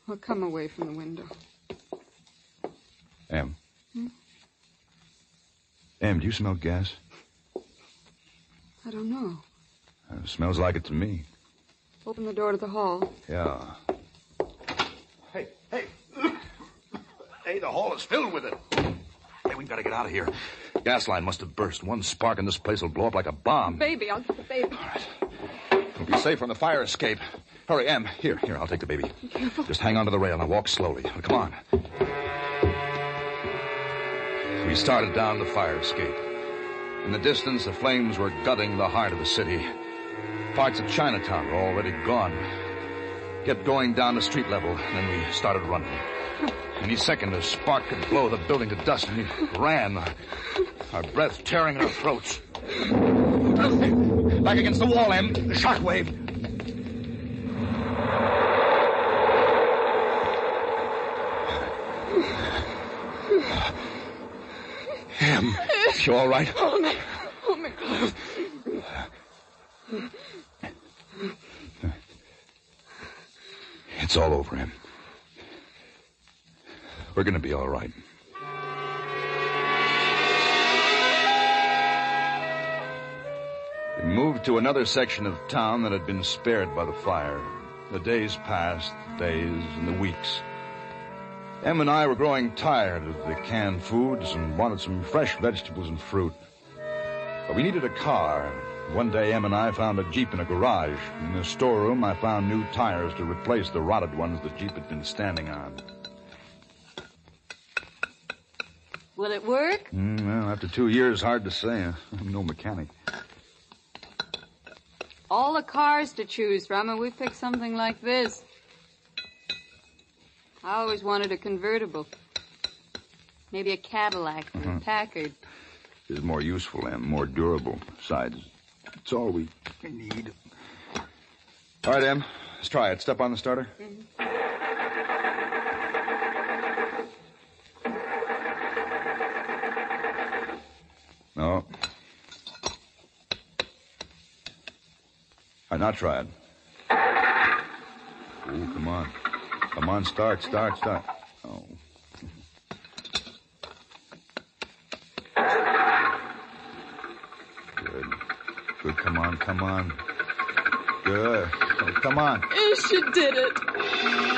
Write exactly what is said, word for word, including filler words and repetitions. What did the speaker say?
Well, come away from the window. Em. Hmm? Em, do you smell gas? I don't know. It smells like it to me. Open the door to the hall. Yeah. Hey, hey. Hey, the hall is filled with it. Hey, we've got to get out of here. Gas line must have burst. One spark and this place will blow up like a bomb. Baby, I'll get the baby. All right. We'll be safe from the fire escape. Hurry, Em. Here, here, I'll take the baby. Be careful. Just hang on to the rail and walk slowly. Come on. We started down the fire escape. In the distance, the flames were gutting the heart of the city. Parts of Chinatown were already gone. Kept going down to street level, and then we started running. Any second, a spark could blow the building to dust, and we ran, our breath tearing in our throats. Back against the wall, Em. The shockwave. Em, you all right? Hold me. Hold me close. It's all over, Em. We're going to be all right. We moved to another section of town that had been spared by the fire. The days passed, the days and the weeks. Em and I were growing tired of the canned foods and wanted some fresh vegetables and fruit. But we needed a car. One day, Em and I found a Jeep in a garage. In the storeroom, I found new tires to replace the rotted ones the Jeep had been standing on. Will it work? Mm, well, after two years, hard to say. I'm no mechanic. All the cars to choose from, and we picked something like this. I always wanted a convertible. Maybe a Cadillac or Uh-huh. a Packard. It's more useful and more durable. Besides, it's all we need. All right, Em. Let's try it. Step on the starter. Mm-hmm. No. All right, now try it. Ooh, come on. Come on, start, start, start. Oh. Good. Good, come on, come on. Good. Oh, come on. She did it.